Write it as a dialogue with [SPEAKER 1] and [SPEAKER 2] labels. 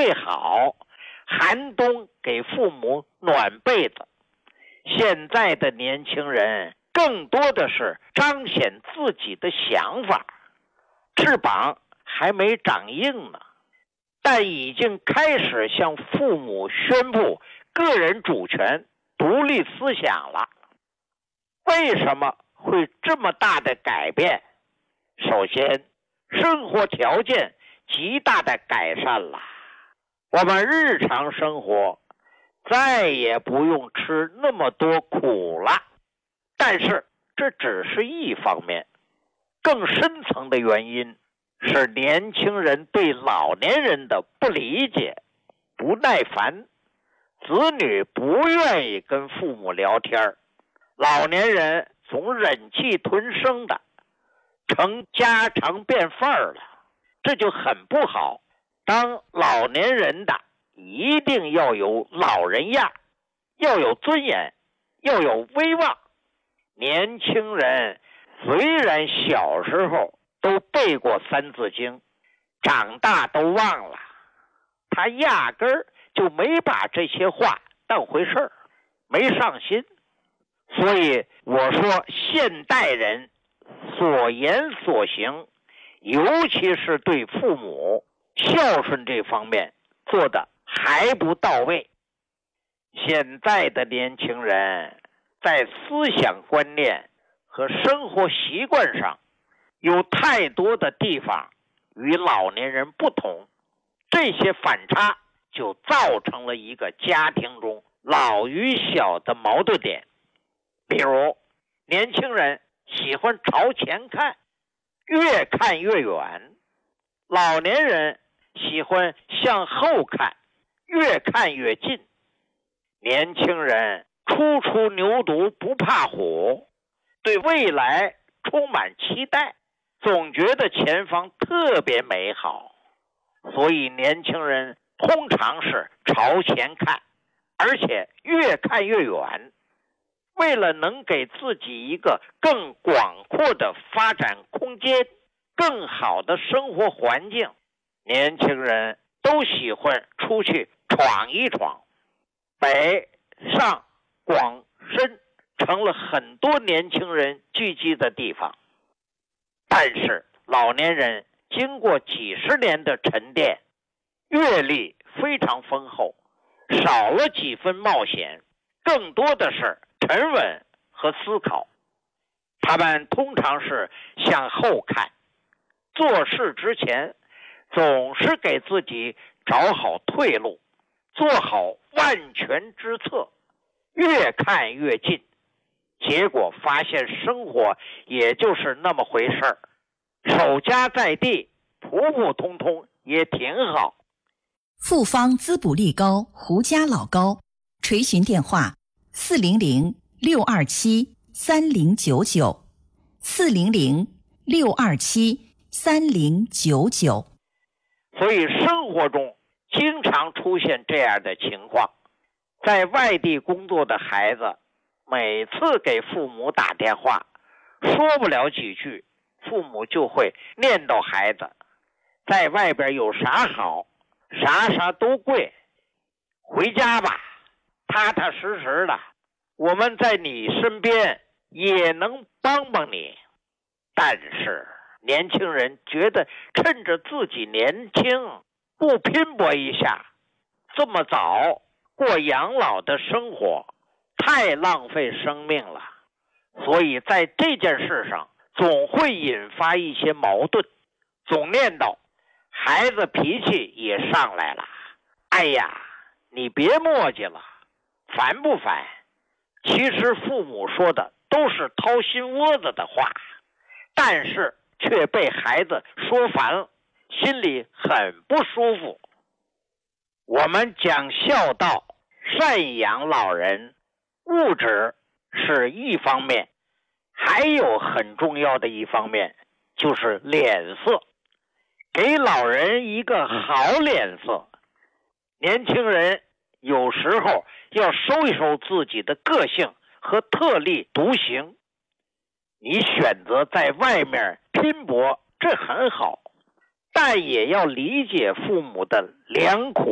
[SPEAKER 1] 最好，寒冬给父母暖被子。现在的年轻人更多的是彰显自己的想法，翅膀还没长硬呢，但已经开始向父母宣布个人主权、独立思想了。为什么会这么大的改变？首先，生活条件极大的改善了，我们日常生活再也不用吃那么多苦了。但是这只是一方面，更深层的原因是年轻人对老年人的不理解、不耐烦，子女不愿意跟父母聊天，老年人总忍气吞声的，成家常便饭了，这就很不好。当老年人的一定要有老人样，要有尊严，要有威望。年轻人虽然小时候都背过三字经，长大都忘了，他压根儿就没把这些话当回事儿，没上心。所以我说现代人所言所行，尤其是对父母孝顺这方面做的还不到位。现在的年轻人在思想观念和生活习惯上有太多的地方与老年人不同，这些反差就造成了一个家庭中老与小的矛盾点。比如年轻人喜欢朝前看，越看越远，老年人喜欢向后看，越看越近。年轻人初出牛犊不怕虎，对未来充满期待，总觉得前方特别美好，所以年轻人通常是朝前看，而且越看越远。为了能给自己一个更广阔的发展空间，更好的生活环境，年轻人都喜欢出去闯一闯。北上广深成了很多年轻人聚集的地方，但是老年人经过几十年的沉淀，阅历非常丰厚，少了几分冒险，更多的是沉稳和思考。他们通常是向后看，做事之前总是给自己找好退路，做好万全之策，越看越近，结果发现生活也就是那么回事儿，守家在地，普普通通也挺好。
[SPEAKER 2] 复方滋补力高胡家老高，垂询电话400-627-3099，400-627-3099。
[SPEAKER 1] 所以生活中经常出现这样的情况，在外地工作的孩子每次给父母打电话，说不了几句，父母就会念叨孩子在外边有啥好，啥都贵，回家吧，踏踏实实的，我们在你身边也能帮帮你。但是年轻人觉得趁着自己年轻，不拼搏一下，这么早过养老的生活太浪费生命了，所以在这件事上总会引发一些矛盾，总念叨，孩子脾气也上来了，哎呀，你别磨叽了，烦不烦？其实父母说的都是掏心窝子的话，但是却被孩子说烦了，心里很不舒服。我们讲孝道，赡养老人，物质是一方面，还有很重要的一方面就是脸色，给老人一个好脸色。年轻人有时候要收一收自己的个性和特立独行，你选择在外面拼搏，这很好，但也要理解父母的良苦。